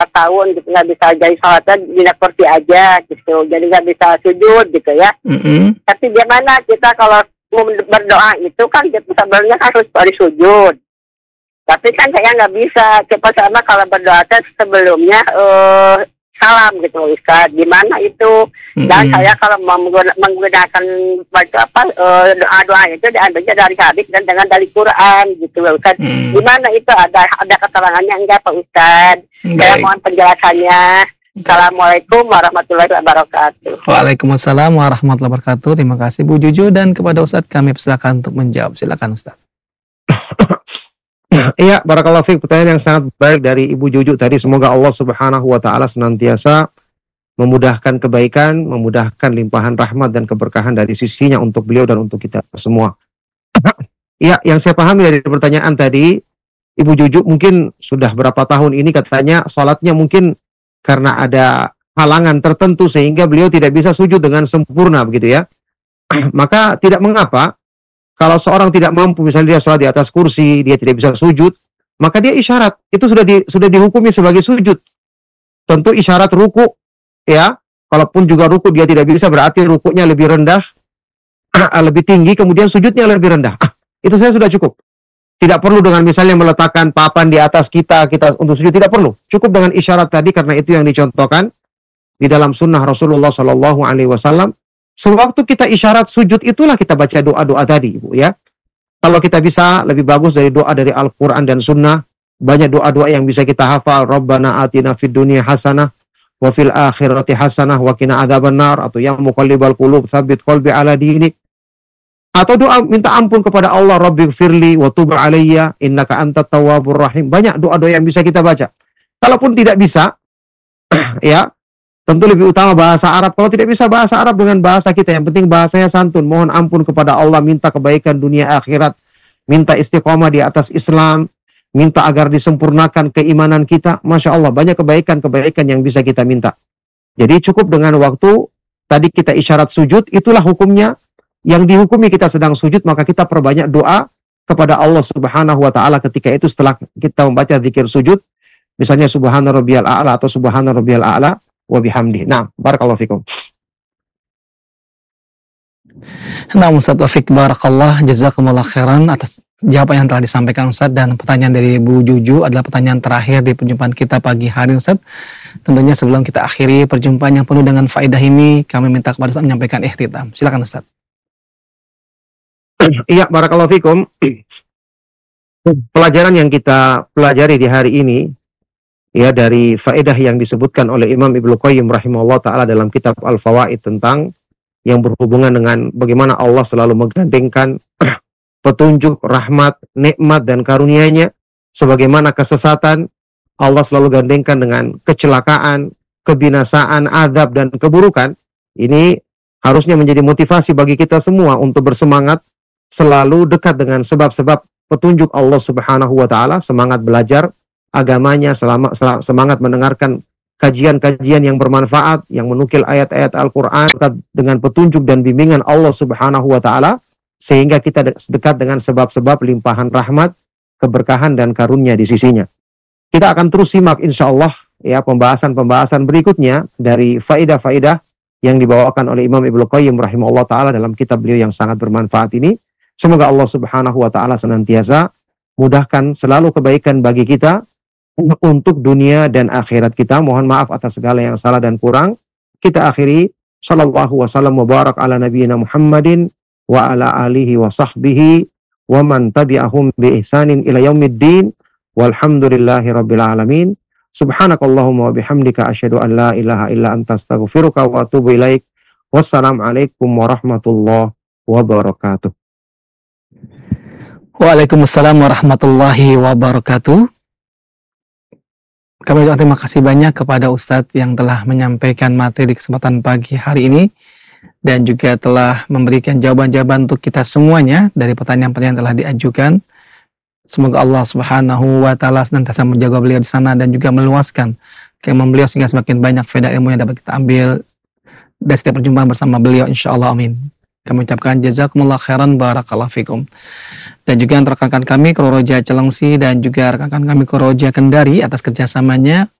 tahun gitu, nggak bisa jadi sholatnya di kursi aja gitu, jadi nggak bisa sujud gitu ya. Tapi gimana kita kalau mau berdoa itu kan kita sebenarnya harus dari sujud. Tapi kan saya nggak bisa, cepat sama kalau berdoa sebelumnya salam gitu Ustaz. Gimana itu? Dan saya kalau menggunakan doa-doa itu diambilnya dari hadis dan dengan dari Quran gitu Ustaz. Gimana itu? Ada keterangannya enggak Pak Ustaz? Saya mohon penjelasannya. Assalamualaikum warahmatullahi wabarakatuh. Waalaikumsalam warahmatullahi wabarakatuh. Terima kasih Bu Juju, dan kepada Ustaz kami persilakan untuk menjawab. Silakan Ustaz. Iya, barakallahu fiik, pertanyaan yang sangat baik dari Ibu Juju tadi. Semoga Allah Subhanahu wa taala senantiasa memudahkan kebaikan, memudahkan limpahan rahmat dan keberkahan dari sisinya untuk beliau dan untuk kita semua. Iya, yang saya pahami dari pertanyaan tadi, Ibu Juju mungkin sudah berapa tahun ini katanya sholatnya mungkin karena ada halangan tertentu sehingga beliau tidak bisa sujud dengan sempurna begitu ya. Maka tidak mengapa kalau seorang tidak mampu, misalnya dia sholat di atas kursi, dia tidak bisa sujud, maka dia isyarat. Itu sudah dihukumi sebagai sujud. Tentu isyarat ruku, ya. Kalaupun juga ruku dia tidak bisa, berarti rukunya lebih rendah, lebih tinggi, kemudian sujudnya lebih rendah. Itu saya sudah cukup. Tidak perlu dengan misalnya meletakkan papan di atas kita untuk sujud, tidak perlu. Cukup dengan isyarat tadi, karena itu yang dicontohkan di dalam sunnah Rasulullah SAW. Sewaktu kita isyarat sujud, itulah kita baca doa-doa tadi, Ibu ya. Kalau kita bisa, lebih bagus dari doa dari Al-Quran dan Sunnah. Banyak doa-doa yang bisa kita hafal. Rabbana atina fid dunya hasanah, wa fil akhirati hasanah, wa qina adzabannar. Atau yang muqallibal qulub, tsabbit qalbi ala dinik. Atau doa minta ampun kepada Allah, Rabbighfirli wa tub alayya, innaka antat tawwabur rahim. Banyak doa-doa yang bisa kita baca. Kalaupun tidak bisa, ya, tentu lebih utama bahasa Arab. Kalau tidak bisa bahasa Arab, dengan bahasa kita. Yang penting bahasanya santun. Mohon ampun kepada Allah, minta kebaikan dunia akhirat, minta istiqomah di atas Islam, minta agar disempurnakan keimanan kita. Masya Allah, banyak kebaikan-kebaikan yang bisa kita minta. Jadi cukup dengan waktu tadi kita isyarat sujud, itulah hukumnya. Yang dihukumi kita sedang sujud, maka kita perbanyak doa kepada Allah Subhanahu wa ta'ala ketika itu setelah kita membaca zikir sujud. Misalnya Subhana Rabbiyal A'la atau Subhana Rabbiyal A'la wa bihamdi. Nah, barakallahu fikum. Nah, Ustaz Taufik barakallah, jazakumullah khairan atas jawaban yang telah disampaikan Ustaz. Dan pertanyaan dari Bu Juju adalah pertanyaan terakhir di perjumpaan kita pagi hari Ustaz. Tentunya sebelum kita akhiri perjumpaan yang penuh dengan faedah ini, kami minta kepada Ustaz menyampaikan ikhtitam. Silakan Ustaz. Iya, barakallahu fikum. Pelajaran yang kita pelajari di hari ini, ya, dari faedah yang disebutkan oleh Imam Ibnu Qayyim rahimahullah ta'ala dalam kitab Al-Fawaid tentang yang berhubungan dengan bagaimana Allah selalu menggandengkan petunjuk, rahmat, nikmat, dan karunia-Nya, sebagaimana kesesatan Allah selalu gandengkan dengan kecelakaan, kebinasaan, azab, dan keburukan. Ini harusnya menjadi motivasi bagi kita semua untuk bersemangat selalu dekat dengan sebab-sebab petunjuk Allah Subhanahu wa ta'ala, semangat belajar agamanya, semangat mendengarkan kajian-kajian yang bermanfaat, yang menukil ayat-ayat Al-Quran dengan petunjuk dan bimbingan Allah Subhanahu wa ta'ala, sehingga kita dekat dengan sebab-sebab limpahan rahmat, keberkahan, dan karunia di sisinya. Kita akan terus simak insya Allah ya pembahasan-pembahasan berikutnya dari faedah-faedah yang dibawakan oleh Imam Ibnu Qayyim rahimahullah ta'ala dalam kitab beliau yang sangat bermanfaat ini. Semoga Allah Subhanahu wa ta'ala senantiasa mudahkan selalu kebaikan bagi kita untuk dunia dan akhirat kita. Mohon maaf atas segala yang salah dan kurang. Kita akhiri, sallallahu wasallam wa barak ala nabiyyina Muhammadin wa ala alihi wa sahbihi wa man tabi'ahum bi ihsanin ila yaumiddin walhamdulillahi rabbil alamin. Subhanakallahumma wa bihamdika asyhadu an la ilaha illa anta astaghfiruka wa atubu ilaik. Wassalamualaikum warahmatullahi wabarakatuh. Waalaikumsalam warahmatullahi wabarakatuh. Kami ucapkan terima kasih banyak kepada Ustadz yang telah menyampaikan materi di kesempatan pagi hari ini, dan juga telah memberikan jawaban-jawaban untuk kita semuanya dari pertanyaan-pertanyaan yang telah diajukan. Semoga Allah Subhanahu wa ta'ala senantiasa menjaga beliau di sana dan juga meluaskan keimanan beliau sehingga semakin banyak faedah ilmu yang dapat kita ambil dari setiap perjumpaan bersama beliau, insyaallah, amin. Kami ucapkan jazakumullah khairan, barakallahu fikum. Dan juga rekan-rekan kami Koro Roja Celengsi dan juga rekan-rekan kami Koro Roja Kendari atas kerjasamanya